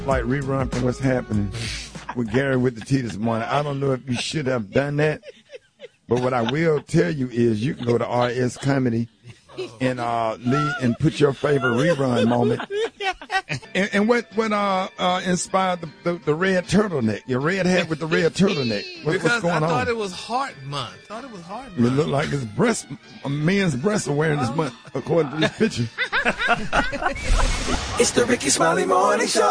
Like rerun from What's Happening with Gary with the Tea this morning. I don't know if you should have done that, but what I will tell you is you can go to RS Comedy and lead and put your favorite rerun moment. And what inspired the red turtleneck? Your red hat with the red turtleneck. What's going on? I thought it was Heart Month. It looked like his breast, men's breast awareness month, according to this picture. It's the Ricky Smiley Morning Show.